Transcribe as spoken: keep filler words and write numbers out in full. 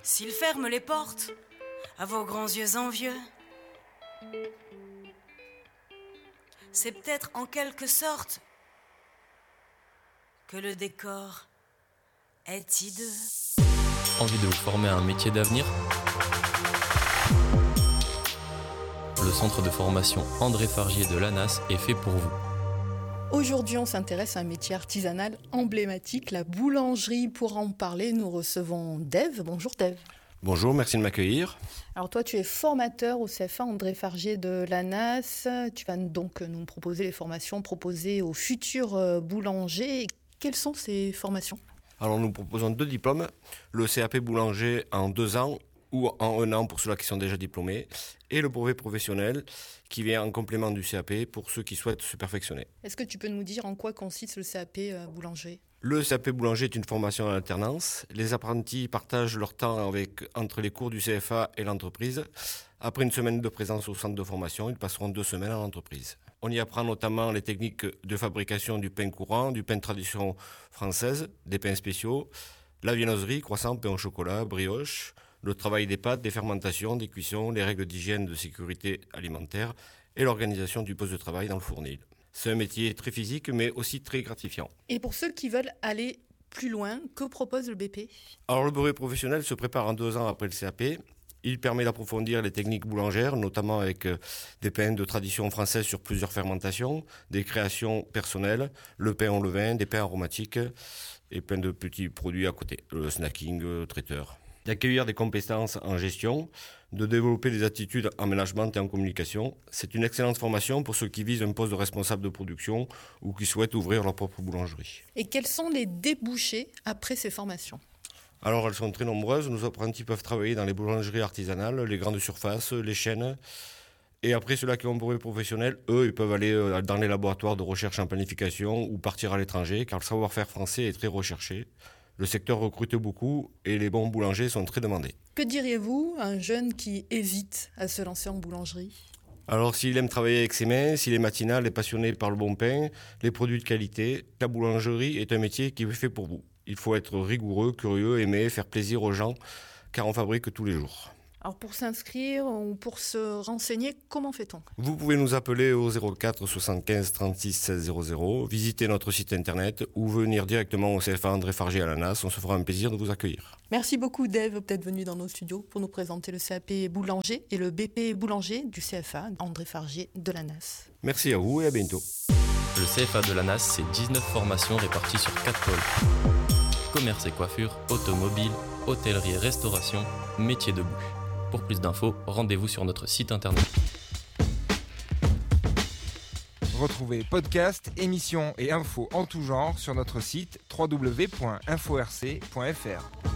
s'il ferme les portes à vos grands yeux envieux, c'est peut-être en quelque sorte que le décor est hideux. Envie de vous former à un métier d'avenir ? Le centre de formation André Fargier de l'A N A S est fait pour vous. Aujourd'hui, on s'intéresse à un métier artisanal emblématique, la boulangerie. Pour en parler, nous recevons Dave. Bonjour Dave. Bonjour, merci de m'accueillir. Alors toi, tu es formateur au C F A André Fargier de l'A N A S. Tu vas donc nous proposer les formations proposées aux futurs boulangers. Quelles sont ces formations ? Alors nous proposons deux diplômes, le C A P boulanger en deux ans ou en un an pour ceux-là qui sont déjà diplômés, et le brevet professionnel qui vient en complément du C A P pour ceux qui souhaitent se perfectionner. Est-ce que tu peux nous dire en quoi consiste le C A P boulanger ? Le C A P boulanger est une formation en alternance. Les apprentis partagent leur temps avec, entre les cours du C F A et l'entreprise. Après une semaine de présence au centre de formation, ils passeront deux semaines en entreprise. On y apprend notamment les techniques de fabrication du pain courant, du pain de tradition française, des pains spéciaux, la viennoiserie, croissant, pain au chocolat, brioche, le travail des pâtes, des fermentations, des cuissons, les règles d'hygiène, de sécurité alimentaire et l'organisation du poste de travail dans le fournil. C'est un métier très physique mais aussi très gratifiant. Et pour ceux qui veulent aller plus loin, que propose le B P ? Alors le brevet professionnel se prépare en deux ans après le C A P. Il permet d'approfondir les techniques boulangères, notamment avec des pains de tradition française sur plusieurs fermentations, des créations personnelles, le pain au levain, des pains aromatiques et plein de petits produits à côté, le snacking, le traiteur. D'accueillir des compétences en gestion, de développer des attitudes en management et en communication. C'est une excellente formation pour ceux qui visent un poste de responsable de production ou qui souhaitent ouvrir leur propre boulangerie. Et quels sont les débouchés après ces formations ? Alors elles sont très nombreuses. Nos apprentis peuvent travailler dans les boulangeries artisanales, les grandes surfaces, les chaînes. Et après, ceux-là qui ont un brevet professionnel, eux, ils peuvent aller dans les laboratoires de recherche en planification ou partir à l'étranger, car le savoir-faire français est très recherché. Le secteur recrute beaucoup et les bons boulangers sont très demandés. Que diriez-vous à un jeune qui hésite à se lancer en boulangerie ? Alors s'il aime travailler avec ses mains, s'il est matinal et passionné par le bon pain, les produits de qualité, la boulangerie est un métier qui est fait pour vous. Il faut être rigoureux, curieux, aimer, faire plaisir aux gens, car on fabrique tous les jours. Alors pour s'inscrire ou pour se renseigner, comment fait-on ? Vous pouvez nous appeler au zéro quatre soixante-quinze trente-six seize zéro zéro, visiter notre site internet ou venir directement au C F A André Fargier à l'A N A S. On se fera un plaisir de vous accueillir. Merci beaucoup Dave d'être venu dans nos studios pour nous présenter le C A P boulanger et le B P boulanger du C F A André Fargier de l'A N A S. Merci à vous et à bientôt. Le C F A de l'A N A S, c'est dix-neuf formations réparties sur quatre pôles. Commerce et coiffure, automobile, hôtellerie et restauration, métier de bouche. Pour plus d'infos, rendez-vous sur notre site internet. Retrouvez podcasts, émissions et infos en tout genre sur notre site w w w point info r c point f r.